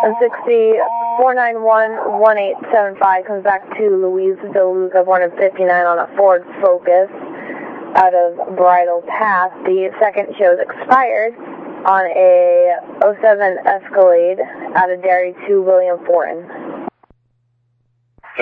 1060 491-1875 comes back to Louise DeLuca, born in 59, on a Ford Focus out of Bridle Path. The second show is expired on a '07 Escalade out of Derry to William Fortin.